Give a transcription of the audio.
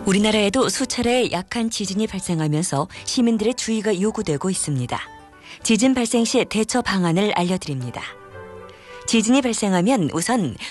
우리나라에도 수차례 약한 지진이 발생하면서 시민들의 주의가 요구되고 있습니다. 지진 발생 시 대처 방안을 알려드립니다. 지진이 발생하면 우선